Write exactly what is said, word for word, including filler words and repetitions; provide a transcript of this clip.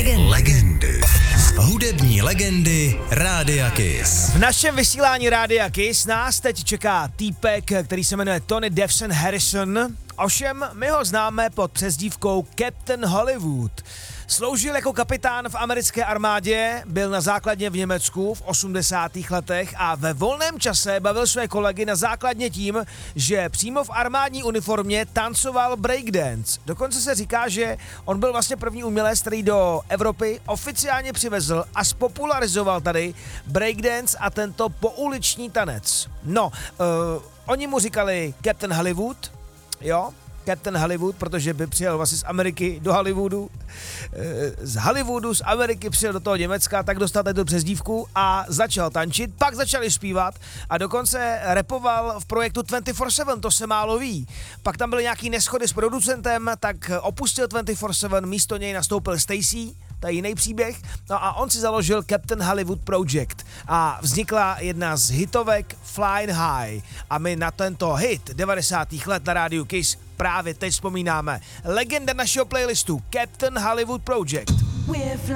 Legendy. Legendy. Hudební legendy Rádia Kiss. V našem vysílání Rádia Kiss nás teď čeká týpek, který se jmenuje Tony Devson Harrison. Ovšem, my ho známe pod přezdívkou Captain Hollywood. Sloužil jako kapitán v americké armádě, byl na základně v Německu v osmdesátých letech a ve volném čase bavil své kolegy na základně tím, že přímo v armádní uniformě tancoval breakdance. Dokonce se říká, že on byl vlastně první umělec, který do Evropy oficiálně přivezl a spopularizoval tady breakdance a tento pouliční tanec. No, uh, oni mu říkali Captain Hollywood, jo, Captain Hollywood, protože by přijel vlastně z Ameriky do Hollywoodu, z Hollywoodu, z Ameriky přijel do toho Německa, tak dostal tady tu přezdívku a začal tančit, pak začali zpívat a dokonce rapoval v projektu dvacet čtyři sedm, to se málo ví. Pak tam byly nějaký neschody s producentem, tak opustil dvacet čtyři sedm, místo něj nastoupil Stacy, to je jiný příběh, no a on si založil Captain Hollywood Project a vznikla jedna z hitovek Flying High a my na tento hit devadesátých let na rádiu Kiss právě teď vzpomínáme. Legenda našeho playlistu Captain Hollywood Project.